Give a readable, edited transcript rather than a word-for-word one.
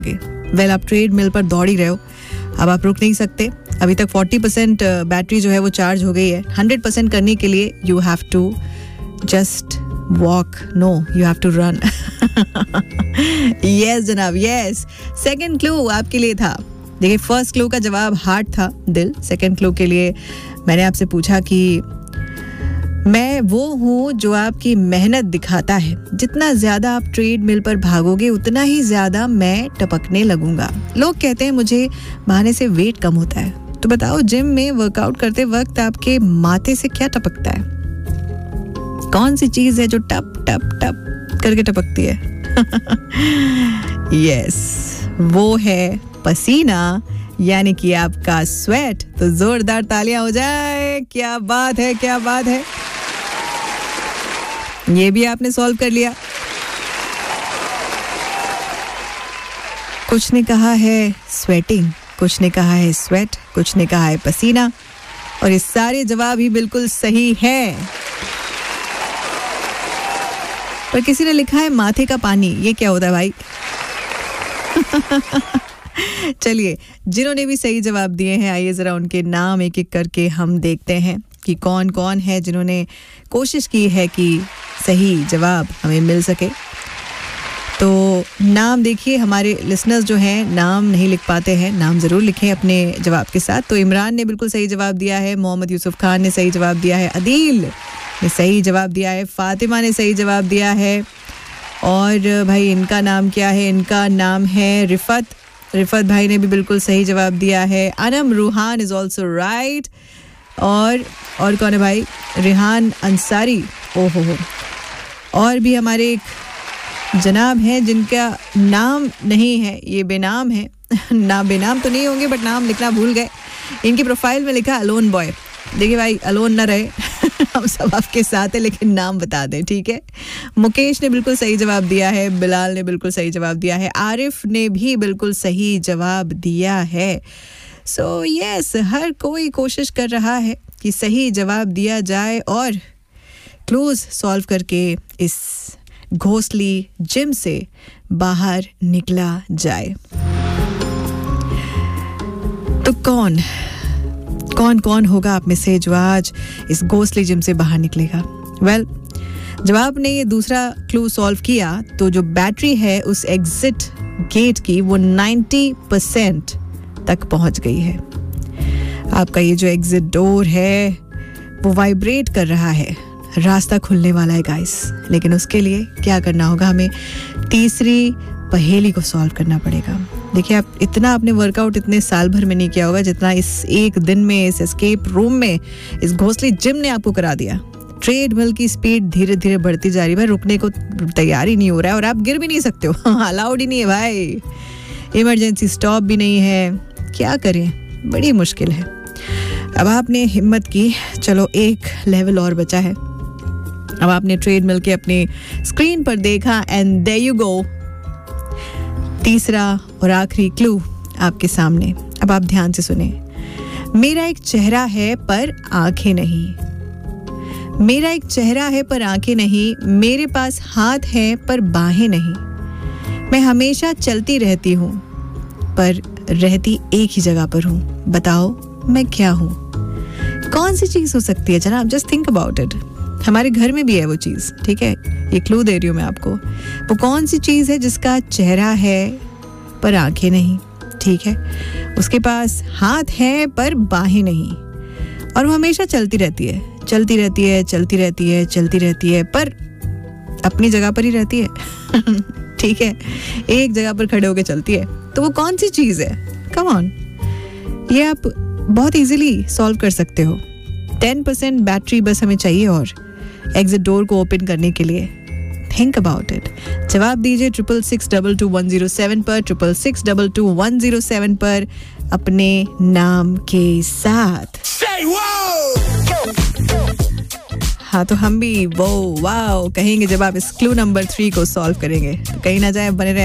Well आप trade मिल पर दौड़ ही रहे हो, अब आप रुक नहीं सकते. अभी तक 40% बैटरी जो है वो चार्ज हो गई है. 100% करने के लिए you have to just walk, no you have to run. Yes जनाब, यस. सेकेंड क्लू आपके लिए था. देखिए, फर्स्ट क्लू का जवाब हार्ट था, दिल. सेकेंड क्लू के लिए मैंने आपसे पूछा कि मैं वो हूँ जो आपकी मेहनत दिखाता है. जितना ज़्यादा आप ट्रेड मिल पर भागोगे उतना ही ज़्यादा मैं टपकने लगूंगा. लोग कहते हैं मुझे बहाने से वेट कम होता है. तो बताओ, जिम में वर्कआउट करते वक्त आपके माथे से क्या टपकता है? कौन सी चीज़ है जो टप टप टप करके टपकती है? यस, वो है पसीना, यानी कि आपका स्वेट. तो जोरदार तालियां हो जाए. क्या बात है, क्या बात है. ये भी आपने सॉल्व कर लिया. कुछ ने कहा है स्वेटिंग, कुछ ने कहा है स्वेट, कुछ ने कहा है पसीना, और ये सारे जवाब ही बिल्कुल सही हैं. पर किसी ने लिखा है माथे का पानी. ये क्या होता है भाई? चलिए, जिन्होंने भी सही जवाब दिए हैं, आइए जरा उनके नाम एक एक करके हम देखते हैं कि कौन कौन है जिन्होंने कोशिश की है कि सही जवाब हमें मिल सके. तो नाम देखिए, हमारे लिसनर्स जो हैं नाम नहीं लिख पाते हैं, नाम ज़रूर लिखें अपने जवाब के साथ. तो इमरान ने बिल्कुल सही जवाब दिया है, मोहम्मद यूसुफ खान ने सही जवाब दिया है, अदील ने सही जवाब दिया है, फातिमा ने सही जवाब दिया है, और भाई इनका नाम क्या है? इनका नाम है रिफत. रिफत भाई ने भी बिल्कुल सही जवाब दिया है. Anam Ruhaan is also right. और कौन है भाई? रेहान अंसारी. ओहो हो. और भी हमारे एक जनाब हैं जिनका नाम नहीं है, ये बेनाम है. ना बेनाम तो नहीं होंगे, बट नाम लिखना भूल गए. इनकी प्रोफाइल में लिखा अलोन बॉय. देखिए भाई, अलोन ना रहे. हम सब आपके साथ है, लेकिन नाम बता दें, ठीक है. मुकेश ने बिल्कुल सही जवाब दिया है, बिलाल ने बिल्कुल सही जवाब दिया है, आरिफ ने भी बिल्कुल सही जवाब दिया है. सो यस, हर कोई कोशिश कर रहा है कि सही जवाब दिया जाए और क्लूज सॉल्व करके इस घोंसली जिम से बाहर निकला जाए. तो कौन होगा आप में से जो आज इस घोंसली जिम से बाहर निकलेगा? वेल, जब आपने ये दूसरा क्लू सॉल्व किया तो जो बैटरी है उस एग्जिट गेट की वो 90% तक पहुंच गई है. आपका ये जो एग्जिट डोर है वो वाइब्रेट कर रहा है. रास्ता खुलने वाला है गाइस, लेकिन उसके लिए क्या करना होगा? हमें तीसरी पहेली को सॉल्व करना पड़ेगा. देखिए, आप इतना आपने वर्कआउट इतने साल भर में नहीं किया होगा जितना इस एक दिन में, इस एस्केप रूम में, इस घोंसली जिम ने आपको करा दिया. ट्रेडमिल की स्पीड धीरे धीरे बढ़ती जा रही है, रुकने को तैयार ही नहीं हो रहा है, और आप गिर भी नहीं सकते हो. अलाउड ही नहीं है भाई. इमरजेंसी स्टॉप भी नहीं है. क्या करें, बड़ी मुश्किल है. अब आपने हिम्मत की, चलो एक लेवल और बचा है. अब आपने ट्रेडमिल के अपने स्क्रीन पर देखा, एंड देयर यू गो. तीसरा और आखिरी क्लू आपके सामने. अब आप ध्यान से सुने. मेरा एक चेहरा है पर आंखें नहीं. मेरा एक चेहरा है पर आंखें नहीं. मेरे पास हाथ है पर बाहें नहीं. मैं हमेशा चलती रहती हूँ पर रहती एक ही जगह पर हूँ. बताओ मैं क्या हूँ? कौन सी चीज हो सकती है जनाब? Just think about it. हमारे घर में भी है वो चीज, ठीक है. ये क्लू दे रही हूँ मैं आपको. वो कौन सी चीज है जिसका चेहरा है पर आंखें नहीं, ठीक है. उसके पास हाथ है पर बाहें नहीं, और वो हमेशा चलती रहती है, चलती रहती है, चलती रहती है, चलती रहती है, पर अपनी जगह पर ही रहती है. ठीक है, एक जगह पर खड़े होकर चलती है. तो वो कौन सी चीज है? कम ऑन, ये आप बहुत इजीली सॉल्व कर सकते हो. 10% बैटरी बस हमें चाहिए और एग्जिट डोर को ओपन करने के लिए. Think about it. जवाब दीजिए 66622107 पर, 66622107 पर अपने नाम के साथ. हाँ, तो हम भी वो वाओ कहेंगे जब आप इस क्लू नंबर 3 को सॉल्व करेंगे. कहीं ना जाए, बने रहे